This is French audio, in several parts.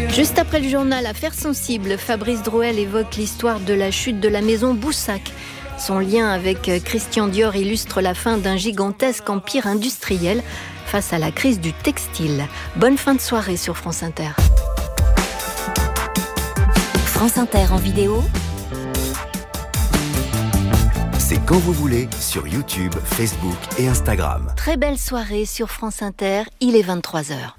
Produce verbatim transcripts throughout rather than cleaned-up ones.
Juste après le journal Affaires sensibles, Fabrice Drouel évoque l'histoire de la chute de la maison Boussac. Son lien avec Christian Dior illustre la fin d'un gigantesque empire industriel face à la crise du textile. Bonne fin de soirée sur France Inter. France Inter en vidéo. C'est quand vous voulez sur YouTube, Facebook et Instagram. Très belle soirée sur France Inter, il est vingt-trois heures.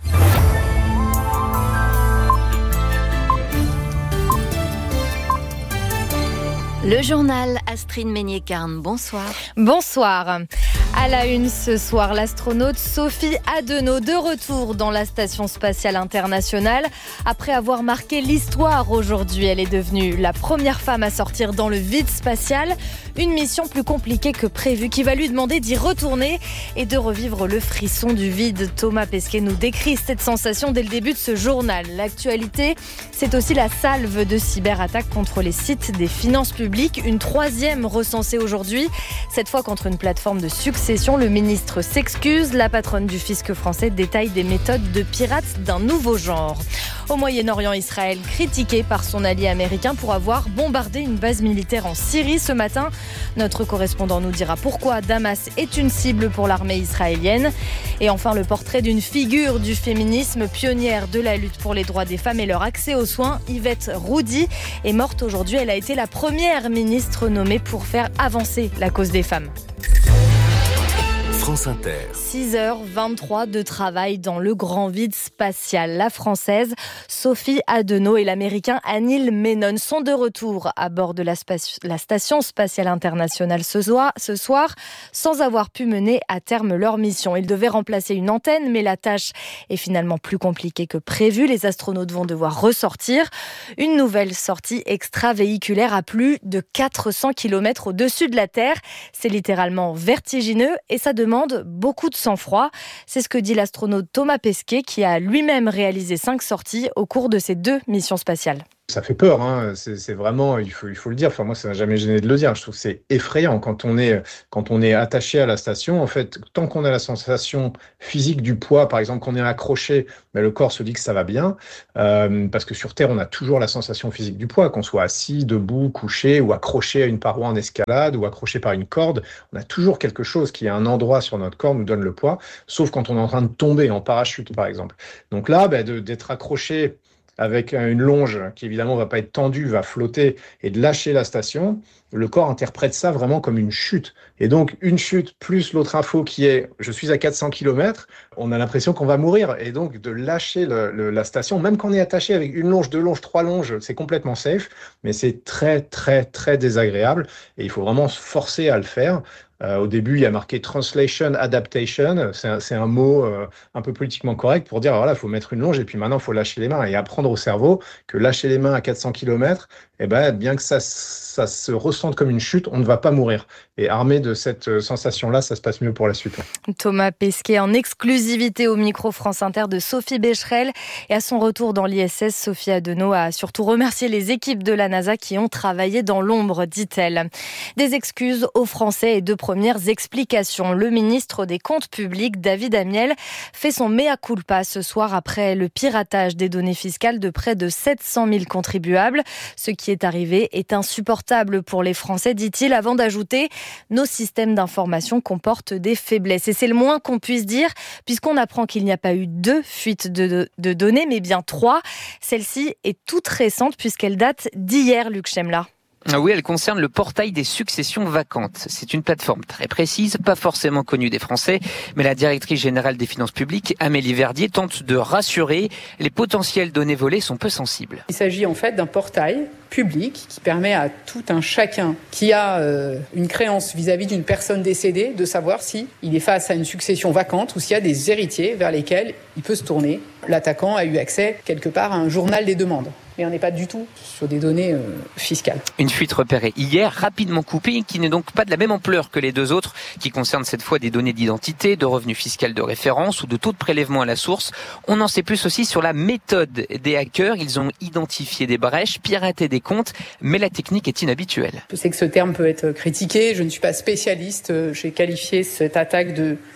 Le journal Astrid Meignet-Carne, bonsoir. Bonsoir. À la une ce soir, l'astronaute Sophie Adenau de retour dans la Station Spatiale Internationale. Après avoir marqué l'histoire aujourd'hui, elle est devenue la première femme à sortir dans le vide spatial. Une mission plus compliquée que prévu qui va lui demander d'y retourner et de revivre le frisson du vide. Thomas Pesquet nous décrit cette sensation dès le début de ce journal. L'actualité, c'est aussi la salve de cyberattaques contre les sites des finances publiques. Une troisième recensée aujourd'hui, cette fois contre une plateforme de succession. Le ministre s'excuse. La patronne du fisc français détaille des méthodes de pirates d'un nouveau genre. Au Moyen-Orient, Israël critiqué par son allié américain pour avoir bombardé une base militaire en Syrie ce matin. Notre correspondant nous dira pourquoi Damas est une cible pour l'armée israélienne. Et enfin, le portrait d'une figure du féminisme, pionnière de la lutte pour les droits des femmes et leur accès aux soins. Yvette Roudy est morte aujourd'hui. Elle a été la première ministre nommée pour faire avancer la cause des femmes. France Inter. six heures vingt-trois de travail dans le grand vide spatial. La Française Sophie Adenau et l'Américain Anil Menon sont de retour à bord de la, spaci- la Station Spatiale Internationale ce soir, ce soir, sans avoir pu mener à terme leur mission. Ils devaient remplacer une antenne, mais la tâche est finalement plus compliquée que prévu. Les astronautes vont devoir ressortir. Une nouvelle sortie extravéhiculaire à plus de quatre cents kilomètres au-dessus de la Terre. C'est littéralement vertigineux et ça demande beaucoup de sang-froid. C'est ce que dit l'astronaute Thomas Pesquet qui a lui-même réalisé cinq sorties au cours de ses deux missions spatiales. Ça fait peur, hein. c'est, c'est vraiment, il faut, il faut le dire, enfin moi ça m'a jamais gêné de le dire, je trouve que c'est effrayant quand on est, quand on est attaché à la station, en fait, tant qu'on a la sensation physique du poids, par exemple qu'on est accroché, mais le corps se dit que ça va bien, euh, parce que sur Terre on a toujours la sensation physique du poids, qu'on soit assis, debout, couché, ou accroché à une paroi en escalade, ou accroché par une corde, on a toujours quelque chose qui est un endroit sur notre corps nous donne le poids, sauf quand on est en train de tomber en parachute par exemple. Donc là, bah, de, d'être accroché avec une longe qui évidemment va pas être tendue, va flotter et de lâcher la station, le corps interprète ça vraiment comme une chute. Et donc une chute plus l'autre info qui est je suis à quatre cents kilomètres, on a l'impression qu'on va mourir. Et donc de lâcher le, le, la station, même quand on est attaché avec une longe, deux longes, trois longes, c'est complètement safe, mais c'est très très très désagréable et il faut vraiment se forcer à le faire. Euh, au début, il y a marqué Translation Adaptation. C'est un, c'est un mot euh, un peu politiquement correct pour dire, voilà, il faut mettre une longe et puis maintenant, il faut lâcher les mains et apprendre au cerveau que lâcher les mains à quatre cents kilomètres, eh ben, bien que ça, ça se ressente comme une chute, on ne va pas mourir. Et armé de cette sensation-là, ça se passe mieux pour la suite. Thomas Pesquet en exclusivité au micro France Inter de Sophie Becherel. Et à son retour dans l'I S S, Sophie Adenau a surtout remercié les équipes de la NASA qui ont travaillé dans l'ombre, dit-elle. Des excuses aux Français et de premières explications. Le ministre des Comptes publics, David Amiel, fait son mea culpa ce soir après le piratage des données fiscales de près de sept cent mille contribuables. Ce qui est arrivé est insupportable pour les Français, dit-il, avant d'ajouter « Nos systèmes d'information comportent des faiblesses ». Et c'est le moins qu'on puisse dire, puisqu'on apprend qu'il n'y a pas eu deux fuites de, de, de données, mais bien trois. Celle-ci est toute récente, puisqu'elle date d'hier, Luc Chemla. Oui, elle concerne le portail des successions vacantes. C'est une plateforme très précise, pas forcément connue des Français, mais la directrice générale des finances publiques, Amélie Verdier, tente de rassurer. Les potentielles données volées sont peu sensibles. Il s'agit en fait d'un portail public qui permet à tout un chacun qui a euh, une créance vis-à-vis d'une personne décédée de savoir si il est face à une succession vacante ou s'il y a des héritiers vers lesquels il peut se tourner. L'attaquant a eu accès quelque part à un journal des demandes. Mais on n'est pas du tout sur des données euh, fiscales. Une fuite repérée hier, rapidement coupée, qui n'est donc pas de la même ampleur que les deux autres, qui concernent cette fois des données d'identité, de revenus fiscaux de référence ou de taux de prélèvement à la source. On en sait plus aussi sur la méthode des hackers. Ils ont identifié des brèches, piraté des comptes, mais la technique est inhabituelle. Je sais que ce terme peut être critiqué, je ne suis pas spécialiste. J'ai qualifié cette attaque de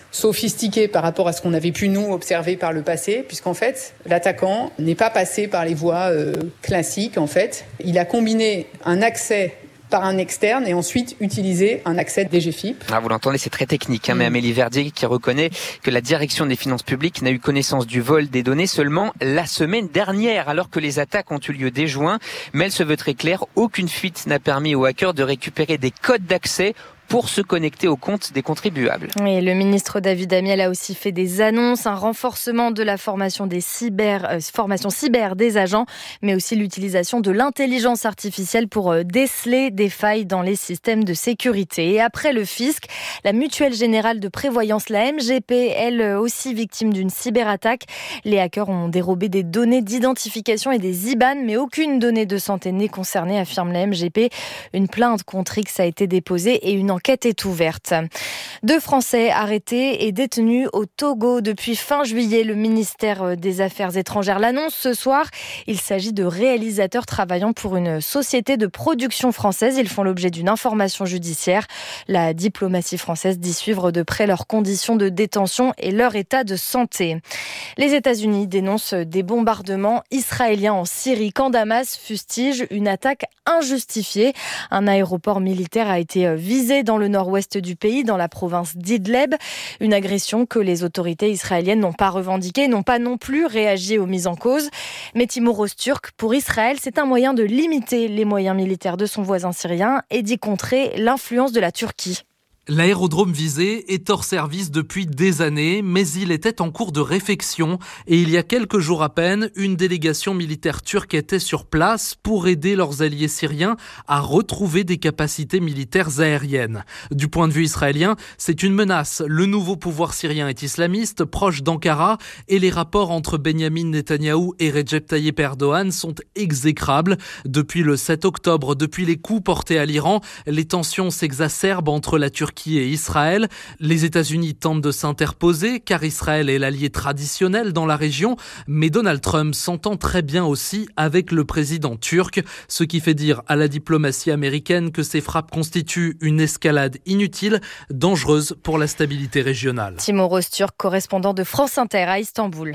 sophistiqué par rapport à ce qu'on avait pu nous observer par le passé, puisqu'en fait, l'attaquant n'est pas passé par les voies euh, classiques. En fait, il a combiné un accès par un externe et ensuite utiliser un accès D G F I P. Ah, vous l'entendez, c'est très technique, hein, mmh. mais Amélie Verdier qui reconnaît que la direction des finances publiques n'a eu connaissance du vol des données seulement la semaine dernière, alors que les attaques ont eu lieu dès juin. Mais elle se veut très claire, aucune fuite n'a permis aux hackers de récupérer des codes d'accès pour se connecter aux comptes des contribuables. Et le ministre David Amiel a aussi fait des annonces, un renforcement de la formation des cyber, euh, formation cyber des agents, mais aussi l'utilisation de l'intelligence artificielle pour euh, déceler des failles dans les systèmes de sécurité. Et après le fisc, la Mutuelle Générale de Prévoyance, la M G P, elle aussi victime d'une cyberattaque. Les hackers ont dérobé des données d'identification et des I B A N, mais aucune donnée de santé n'est concernée, affirme la M G P. Une plainte contre X a été déposée et une enquête est ouverte. Deux Français arrêtés et détenus au Togo depuis fin juillet. Le ministère des Affaires étrangères l'annonce ce soir. Il s'agit de réalisateurs travaillant pour une société de production française. Ils font l'objet d'une information judiciaire. La diplomatie française dit suivre de près leurs conditions de détention et leur état de santé. Les États-Unis dénoncent des bombardements israéliens en Syrie quand Damas fustige une attaque injustifiée. Un aéroport militaire a été visé dans le nord-ouest du pays, dans la province d'Idleb. Une agression que les autorités israéliennes n'ont pas revendiquée, n'ont pas non plus réagi aux mises en cause. Mais Timur Öztürk, pour Israël, c'est un moyen de limiter les moyens militaires de son voisin syrien et d'y contrer l'influence de la Turquie. L'aérodrome visé est hors service depuis des années, mais il était en cours de réfection et il y a quelques jours à peine, une délégation militaire turque était sur place pour aider leurs alliés syriens à retrouver des capacités militaires aériennes. Du point de vue israélien, c'est une menace. Le nouveau pouvoir syrien est islamiste, proche d'Ankara, et les rapports entre Benyamin Netanyahou et Recep Tayyip Erdogan sont exécrables. Depuis le sept octobre, depuis les coups portés à l'Iran, les tensions s'exacerbent entre la Turquie et Israël. Les États-Unis tentent de s'interposer car Israël est l'allié traditionnel dans la région, mais Donald Trump s'entend très bien aussi avec le président turc, ce qui fait dire à la diplomatie américaine que ces frappes constituent une escalade inutile, dangereuse pour la stabilité régionale. Timur Öztürk, correspondant de France Inter à Istanbul.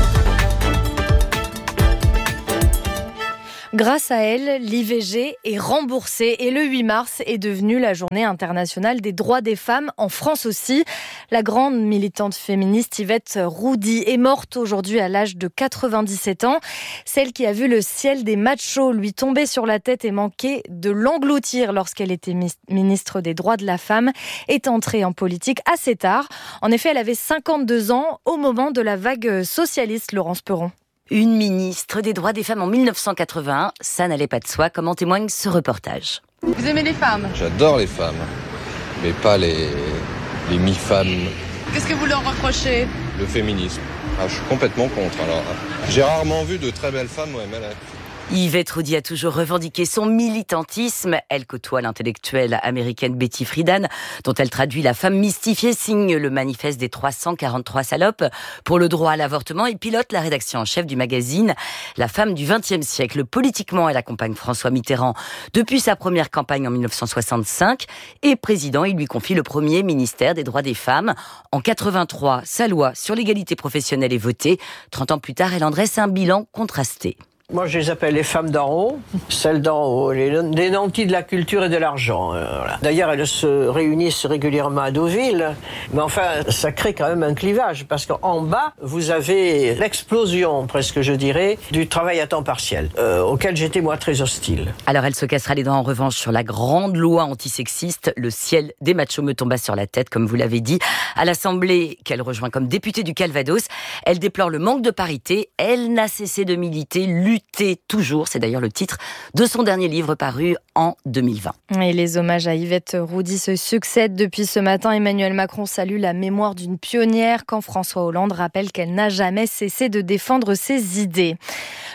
Grâce à elle, l'I V G est remboursée et le huit mars est devenue la journée internationale des droits des femmes en France aussi. La grande militante féministe Yvette Roudy est morte aujourd'hui à l'âge de quatre-vingt-dix-sept ans. Celle qui a vu le ciel des machos lui tomber sur la tête et manquer de l'engloutir lorsqu'elle était ministre des droits de la femme est entrée en politique assez tard. En effet, elle avait cinquante-deux ans au moment de la vague socialiste, Laurence Perron. Une ministre des droits des femmes en mille neuf cent quatre-vingt-un, ça n'allait pas de soi, comme en témoigne ce reportage. Vous aimez les femmes ? J'adore les femmes, mais pas les, les mi-femmes. Qu'est-ce que vous leur reprochez ? Le féminisme. Ah, je suis complètement contre. Alors, j'ai rarement vu de très belles femmes, ouais, mais là... Yvette Roudy a toujours revendiqué son militantisme. Elle côtoie l'intellectuelle américaine Betty Friedan, dont elle traduit La femme mystifiée, signe le manifeste des trois cent quarante-trois salopes pour le droit à l'avortement et pilote la rédaction en chef du magazine La femme du vingtième siècle. Politiquement, elle accompagne François Mitterrand depuis sa première campagne en mille neuf cent soixante-cinq et président, il lui confie le premier ministère des droits des femmes. En quatre-vingt-trois, sa loi sur l'égalité professionnelle est votée. trente ans plus tard, elle en dresse un bilan contrasté. Moi, je les appelle les femmes d'en haut, celles d'en haut, les, les nantis de la culture et de l'argent. Euh, voilà. D'ailleurs, elles se réunissent régulièrement à Deauville, mais enfin, ça crée quand même un clivage, parce qu'en bas, vous avez l'explosion, presque je dirais, du travail à temps partiel, euh, auquel j'étais moi très hostile. Alors, elle se cassera les dents en revanche sur la grande loi antisexiste, le ciel des machos me tomba sur la tête, comme vous l'avez dit. À l'Assemblée, qu'elle rejoint comme députée du Calvados, elle déplore le manque de parité, elle n'a cessé de militer, lutter toujours, c'est d'ailleurs le titre de son dernier livre paru en deux mille vingt. Et les hommages à Yvette Roudy se succèdent depuis ce matin. Emmanuel Macron salue la mémoire d'une pionnière quand François Hollande rappelle qu'elle n'a jamais cessé de défendre ses idées.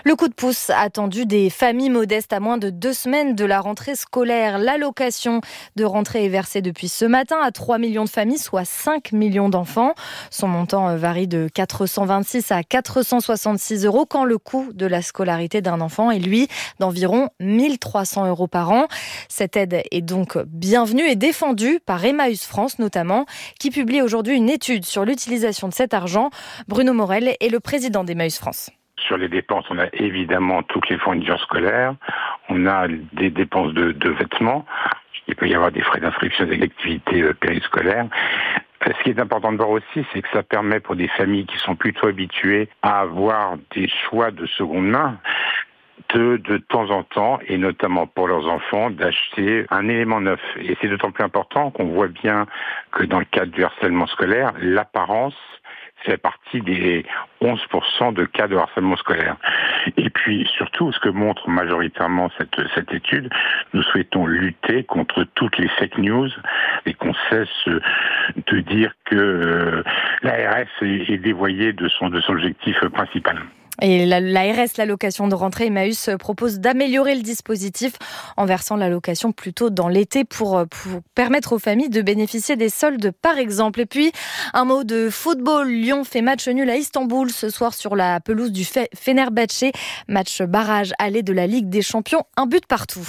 Le coup de pouce attendu des familles modestes à moins de deux semaines de la rentrée scolaire. L'allocation de rentrée est versée depuis ce matin à trois millions de familles, soit cinq millions d'enfants. Son montant varie de quatre cent vingt-six à quatre cent soixante-six euros, quand le coût de la scolarité d'un enfant est, lui, d'environ mille trois cents euros par an. Cette aide est donc bienvenue et défendue par Emmaüs France notamment, qui publie aujourd'hui une étude sur l'utilisation de cet argent. Bruno Morel est le président d'Emmaüs France. Sur les dépenses, on a évidemment toutes les fournitures scolaires, on a des dépenses de, de vêtements, il peut y avoir des frais d'inscription des activités périscolaires. Ce qui est important de voir aussi, c'est que ça permet pour des familles qui sont plutôt habituées à avoir des choix de seconde main, de, de temps en temps, et notamment pour leurs enfants, d'acheter un élément neuf. Et c'est d'autant plus important qu'on voit bien que dans le cadre du harcèlement scolaire, l'apparence fait partie des onze pour cent de cas de harcèlement scolaire. Et puis, surtout, ce que montre majoritairement cette, cette étude, nous souhaitons lutter contre toutes les fake news et qu'on cesse de dire que euh, l'A R S est, est dévoyée de son, de son objectif principal. Et l'A R S, l'allocation de rentrée, Emmaüs propose d'améliorer le dispositif en versant l'allocation plus tôt dans l'été pour, pour permettre aux familles de bénéficier des soldes, par exemple. Et puis, un mot de football. Lyon fait match nul à Istanbul ce soir sur la pelouse du Fenerbahçe. Match barrage aller de la Ligue des Champions. Un but partout.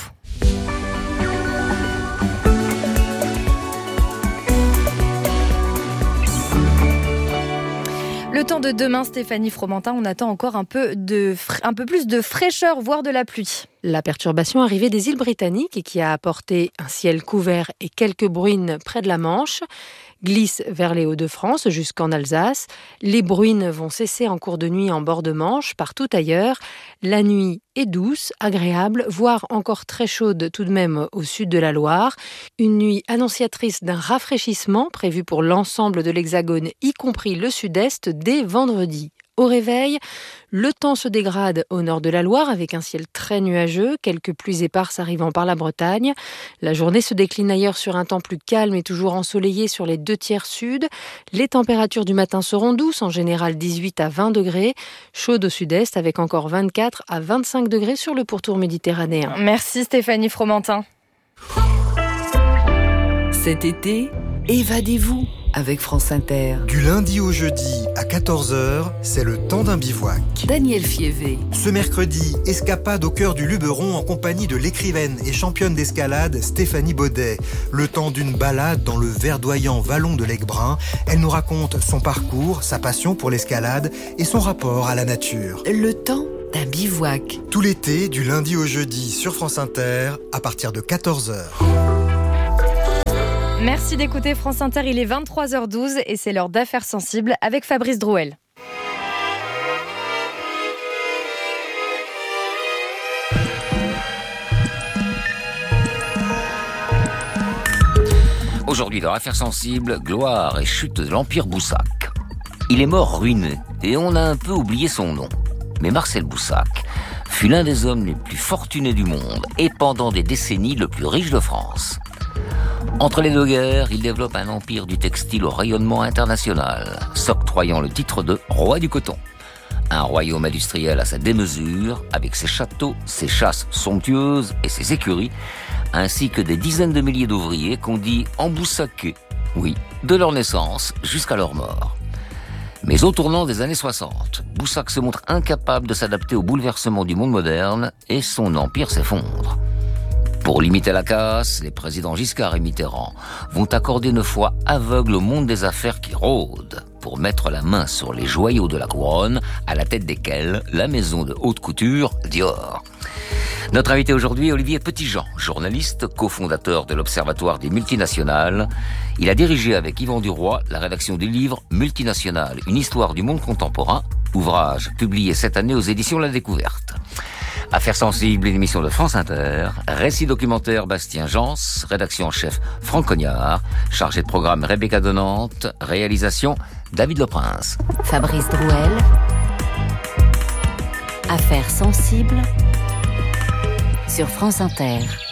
Le temps de demain, Stéphanie Fromentin, on attend encore un peu, de, un peu plus de fraîcheur, voire de la pluie. La perturbation arrivée des îles Britanniques et qui a apporté un ciel couvert et quelques bruines près de la Manche glisse vers les Hauts-de-France jusqu'en Alsace. Les bruines vont cesser en cours de nuit en bord de Manche, partout ailleurs. La nuit est douce, agréable, voire encore très chaude tout de même au sud de la Loire. Une nuit annonciatrice d'un rafraîchissement prévu pour l'ensemble de l'Hexagone, y compris le sud-est, dès vendredi. Au réveil, le temps se dégrade au nord de la Loire avec un ciel très nuageux, quelques pluies éparses arrivant par la Bretagne. La journée se décline ailleurs sur un temps plus calme et toujours ensoleillé sur les deux tiers sud. Les températures du matin seront douces, en général dix-huit à vingt degrés, chaudes au sud-est avec encore vingt-quatre à vingt-cinq degrés sur le pourtour méditerranéen. Merci Stéphanie Fromentin. Cet été, évadez-vous avec France Inter. Du lundi au jeudi à quatorze heures, c'est le temps d'un bivouac. Daniel Fievé. Ce mercredi, escapade au cœur du Luberon en compagnie de l'écrivaine et championne d'escalade Stéphanie Baudet. Le temps d'une balade dans le verdoyant vallon de l'Aiguebrun, elle nous raconte son parcours, sa passion pour l'escalade et son rapport à la nature. Le temps d'un bivouac. Tout l'été, du lundi au jeudi sur France Inter, à partir de quatorze heures. Merci d'écouter France Inter, il est vingt-trois heures douze et c'est l'heure d'Affaires sensibles avec Fabrice Drouel. Aujourd'hui dans Affaires sensibles, gloire et chute de l'Empire Boussac. Il est mort ruiné et on a un peu oublié son nom. Mais Marcel Boussac fut l'un des hommes les plus fortunés du monde et pendant des décennies le plus riche de France. Entre les deux guerres, il développe un empire du textile au rayonnement international, s'octroyant le titre de roi du coton. Un royaume industriel à sa démesure, avec ses châteaux, ses chasses somptueuses et ses écuries, ainsi que des dizaines de milliers d'ouvriers qu'on dit emboussacés, oui, de leur naissance jusqu'à leur mort. Mais au tournant des années soixante, Boussac se montre incapable de s'adapter au bouleversement du monde moderne et son empire s'effondre. Pour limiter la casse, les présidents Giscard et Mitterrand vont accorder une foi aveugle au monde des affaires qui rôde pour mettre la main sur les joyaux de la couronne, à la tête desquels la maison de haute couture Dior. Notre invité aujourd'hui est Olivier Petitjean, journaliste, cofondateur de l'Observatoire des multinationales. Il a dirigé avec Yvan Duroy la rédaction du livre Multinationales, une histoire du monde contemporain, ouvrage publié cette année aux éditions La Découverte. Affaires sensibles, une émission de France Inter, récit documentaire Bastien Jans, rédaction en chef Franck Cognard, chargé de programme Rebecca Donante, réalisation David Leprince. Fabrice Drouel, Affaires sensibles sur France Inter.